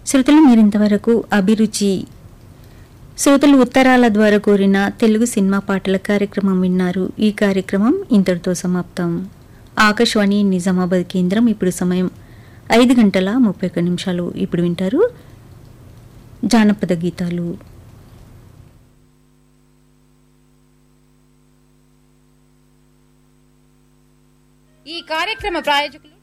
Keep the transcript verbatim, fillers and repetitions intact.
శ్రోతలు మీరింతవరకు అభిరుచి శ్రోతలు ఉత్తరాల ద్వారా కోరిన తెలుగు సినిమా పాటల కార్యక్రమం విన్నారు. ఈ కార్యక్రమం ఇంతటితో సమాప్తం. ఆకాశవాణి నిజామాబాద్ కేంద్రం. ఇప్పుడు సమయం ఐదు గంటల ముప్పై ఒక్క నిమిషాలు. ఇప్పుడు వింటారు జానపద గీతాలు. ఈ కార్యక్రమ ప్రాయోజకులు